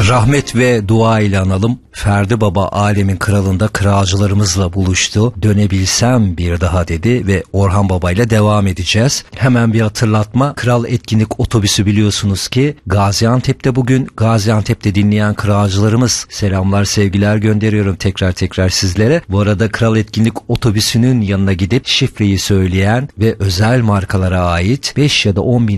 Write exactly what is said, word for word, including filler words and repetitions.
Rahmet ve dua ile analım. Ferdi Baba alemin kralında kralcılarımızla buluştu. Dönebilsem bir daha dedi ve Orhan Baba ile devam edeceğiz. Hemen bir hatırlatma. Kral Etkinlik Otobüsü biliyorsunuz ki Gaziantep'te bugün. Gaziantep'te dinleyen kralcılarımız, selamlar sevgiler gönderiyorum tekrar tekrar sizlere. Bu arada Kral Etkinlik Otobüsü'nün yanına gidip şifreyi söyleyen ve özel markalara ait beş ya da on bin